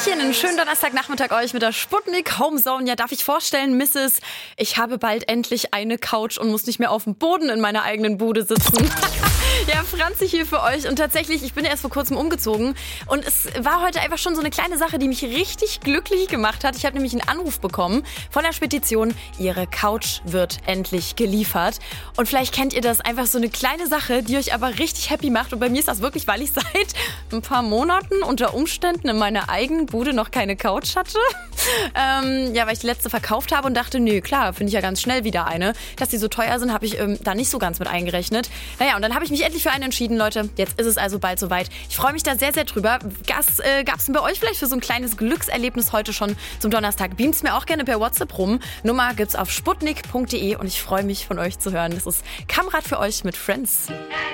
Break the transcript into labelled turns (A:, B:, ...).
A: Hallöchen, einen schönen Donnerstagnachmittag euch mit der Sputnik Homezone. Ja, darf ich vorstellen, Mrs. Ich habe bald endlich eine Couch und muss nicht mehr auf dem Boden in meiner eigenen Bude sitzen. Ja, Franzi hier für euch. Und tatsächlich, ich bin ja erst vor kurzem umgezogen. Und es war heute einfach schon so eine kleine Sache, die mich richtig glücklich gemacht hat. Ich habe nämlich einen Anruf bekommen von der Spedition. Ihre Couch wird endlich geliefert. Und vielleicht kennt ihr das, einfach so eine kleine Sache, die euch aber richtig happy macht. Und bei mir ist das wirklich, weil ich seit ein paar Monaten unter Umständen in meiner eigenen Bude noch keine Couch hatte. Ja, weil ich die letzte verkauft habe und dachte, nö, klar, finde ich ja ganz schnell wieder eine. Dass die so teuer sind, habe ich da nicht so ganz mit eingerechnet. Naja, und dann habe ich mich endlich für eine entschieden, Leute. Jetzt ist es also bald soweit. Ich freue mich da sehr, sehr drüber. Gab es denn bei euch vielleicht für so ein kleines Glückserlebnis heute schon zum Donnerstag? Beamt's mir auch gerne per WhatsApp rum. Nummer gibt's auf sputnik.de und ich freue mich, von euch zu hören. Das ist Kamerad für euch mit Friends.